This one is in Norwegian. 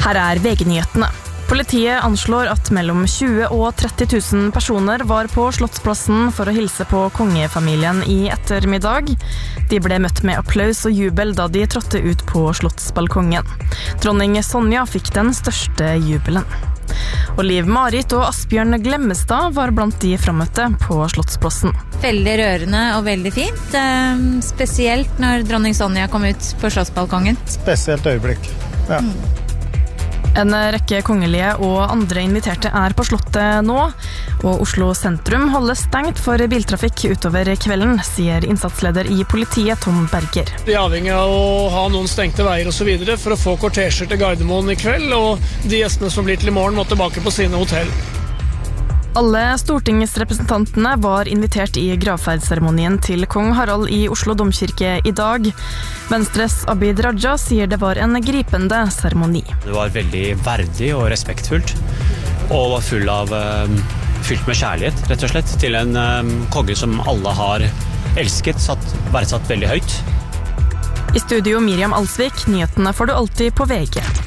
Her VG-nyhetene. Politiet anslår at mellom 20 og 30 000 personer var på Slottsplassen for å hilse på kongefamilien i ettermiddag. De ble møtt med applaus og jubel da de trådte ut på slottsbalkongen. Dronning Sonja fikk den største jubelen. Og Liv-Marit og Asbjørn Glemmestad var blant de fremmøtte på Slottsplassen. Veldig rørende og veldig fint, spesielt når dronning Sonja kom ut på slottsbalkongen. Spesielt øyeblikk, ja. En rekke kongelige og andre inviterte på slottet nå, og Oslo sentrum holdes stengt for biltrafikk utover kvelden, sier innsatsleder i politiet Tom Berger. Vi er avhengig av å ha noen stengte veier og så videre for å få kortesjer til Gardermoen i kveld, og de gjestene som blir til i morgen må tilbake på sine hotell. Alle stortingsrepresentantene var invitert i gravferdsseremonien til kong Harald i Oslo domkirke i dag. Venstres Abid Raja sier det var en gripende seremoni. Det var veldig verdig og respektfullt, og var fylt med kjærlighet, rett og slett, til en konge som alle har elsket, verdsatt veldig høyt. I studio Miriam Alsvik, nyhetene får du alltid på VG.